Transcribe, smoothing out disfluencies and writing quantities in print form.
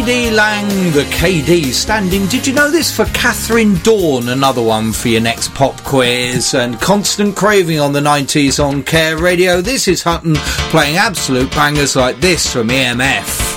KD Lang, the KD standing. Did you know this? For Catherine Dawn, another one for your next pop quiz. And Constant Craving on the 90s on Care Radio. This is Hutton playing absolute bangers like this from EMF.